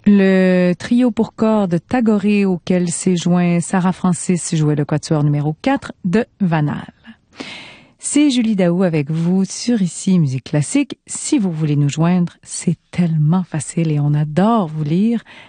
Le trio pour cordes Tagoré auquel s'est joint Sarah Francis jouait le quatuor numéro 4 de Vanal. C'est Julie Daou avec vous sur Ici Musique Classique. Si vous voulez nous joindre, c'est tellement facile et on adore vous lire.